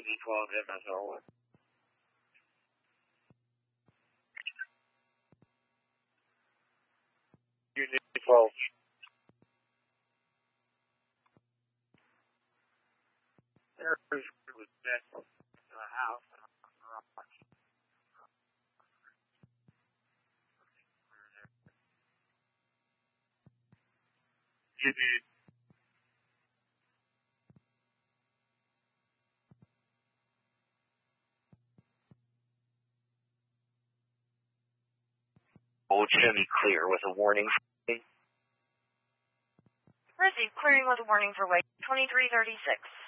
UD12 MSO1. UD12. There was death in the house. You did. Old Chevy clear with a warning. Received clearing with a warning for weight 2336.